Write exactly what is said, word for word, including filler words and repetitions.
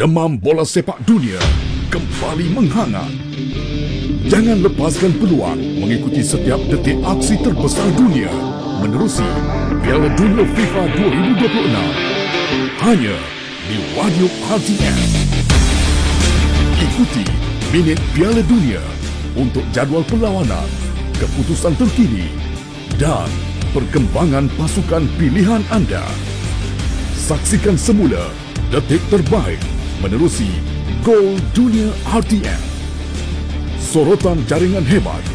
Demam bola sepak dunia kembali menghangat. Jangan lepaskan peluang mengikuti setiap detik aksi terbesar dunia menerusi Piala Dunia FIFA dua ribu dua puluh enam hanya di Radio R T M. Ikuti Minit Piala Dunia untuk jadual perlawanan, keputusan terkini dan perkembangan pasukan pilihan anda. Saksikan semula detik terbaik menerusi Gol Dunia R T M. Sorotan jaringan hebat